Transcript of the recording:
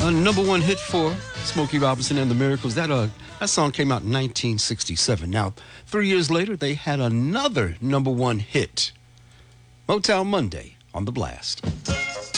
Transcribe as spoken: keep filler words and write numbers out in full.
A number one hit for Smokey Robinson and the Miracles. That uh, that song came out in nineteen sixty-seven. Now, three years later, they had another number one hit. Motown Monday on The Blast.